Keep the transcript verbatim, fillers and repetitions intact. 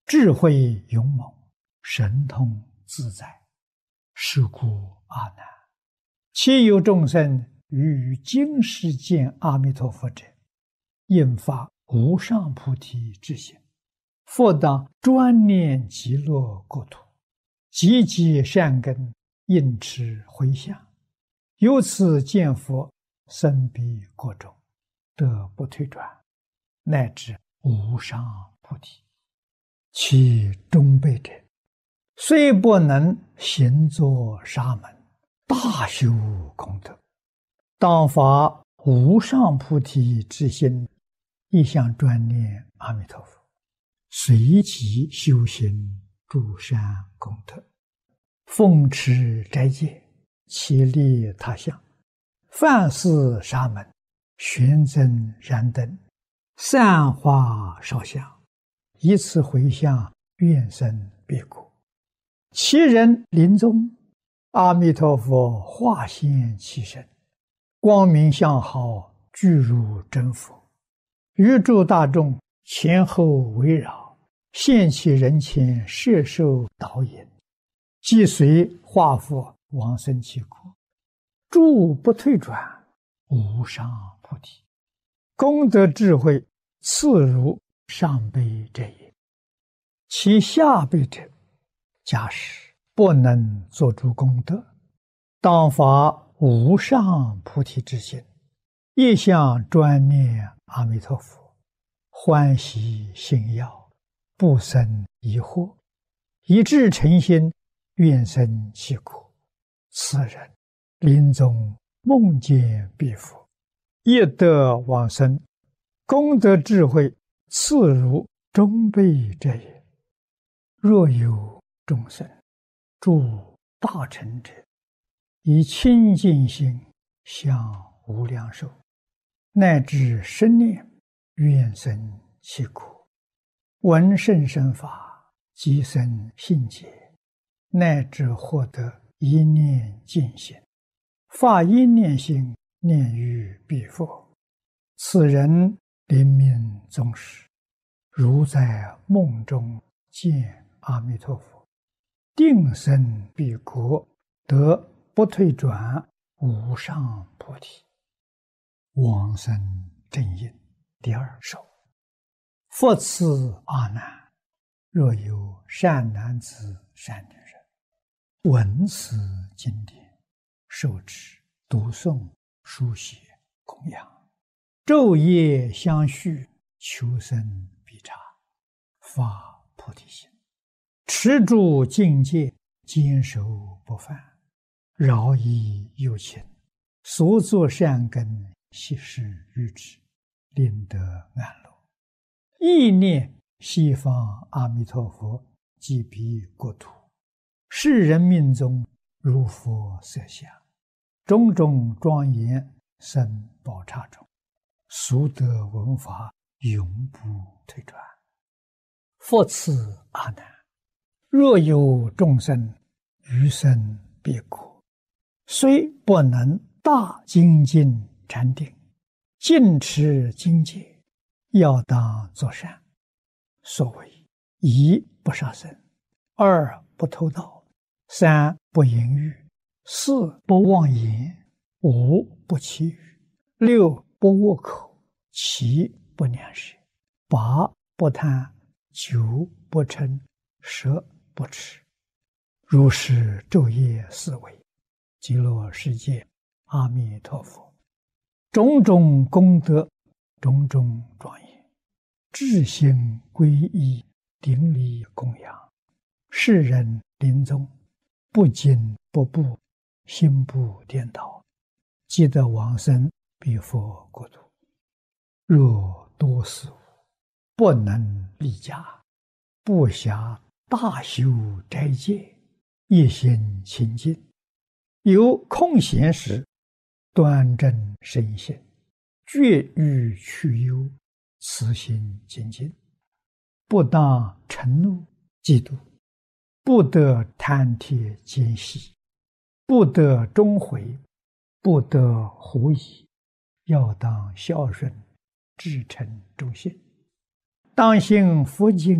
智慧勇猛，神通自在。是故阿难，其有众生于今世见阿弥陀佛者，应发无上菩提之心，复当专念极乐国土，积极善根，应持回向，由此见佛，生彼国中，得不退转，乃至无上菩提。其中辈者，虽不能行作沙门，大修功德，当发无上菩提之心，一向专念阿弥陀佛，随即修行诸善功德，奉持斋戒，其利他乡，饭施沙门，玄增燃灯，散花烧香，以此回向，愿生彼国。其人临终，阿弥陀佛化现其身，光明相好，具如真佛，于诸大众前后围绕，现其人前，摄受导引，即随化佛往生其国，诸不退转，无上菩提。功德智慧次如上辈者也。其下辈者，假使不能作诸功德，当发无上菩提之心，一向专念阿弥陀佛，欢喜信要，不生疑惑，一致诚心，愿生其国。此人临终梦见彼佛，业得往生，功德智慧次如中辈者也。若有众生诸大乘者，以清净心向无量寿，乃至生念，愿生其国，闻甚深法，即生信解，乃至获得一念净心，发一念心，念于彼佛。此人临命终时，如在梦中见阿弥陀佛，定生彼国，得不退转，无上菩提。往生正因第二首。复次阿难，若有善男子善女人，闻此经典，受持读诵书写供养，昼夜相续，求生必察，发菩提心，持住境界，坚守不犯，饶益有情，所作善根，悉施于之，令得安乐。意念西方阿弥陀佛即彼国土，世人命中如佛色相，种种庄严生宝刹中，速得闻法，永不退转。复次阿难，若有众生于生彼国，虽不能大精进禅定，尽持经戒，要当作善。所谓一不杀生，二不偷盗，三不淫欲，四不妄言，五不绮语，六不恶口，七不两舌，八不贪，九不嗔，十不痴。如是昼夜思维，极乐世界阿弥陀佛，种种功德，种种庄严，至心皈依，顶礼供养，世人临终不惊不怖，心不颠倒，即得往生彼佛国土。若多死无，不能立家，不暇大修斋戒，一心清净，有空闲时，端正身心，绝欲去忧，慈心精进，不当嗔怒嫉妒，不得贪帖奸细，不得终悔，不得狐疑，要当孝顺，至诚忠信，当行佛经